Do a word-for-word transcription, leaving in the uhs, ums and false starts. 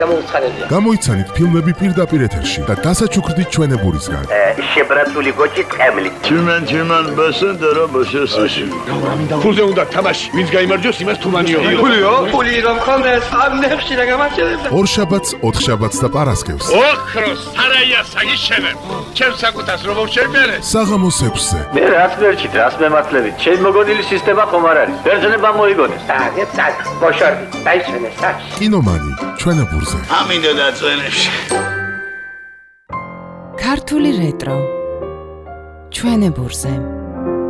გამოიცანით ფილმები პირდაპირ ეთერში და დასაჩუქრდით ჩვენებურისგან. შებრაცული გოჭი ტყემლით. Чиман чиман басენდა რა ბაშასაში. ფულზე უნდა თამაში, ვინც გაიმარჯვოს იმას თუმანიო. ფულიო? ფული რომ ხონდეს, ამ ნებში რა გამარჯვებდა. ორ შაბათს, ოთხ შაბათს და პარასკევს. ოქროს სარაია საგიშევებ. ჩემს საკუთას რომ შევმერე. საღამოს ექვსზე. მე რას ვერჩით, რას მემართლებით? ჩემ მოგონილი სისტემა ხომ არ არის. ბერძნება მოიგონეს. აგე წაკ, ბოშარდი, დაისვენე საქმე. კინომანი, ჩვენებურზე. ამინდა დაწვენებში. ქართული რეტრო ჩვენებურზე.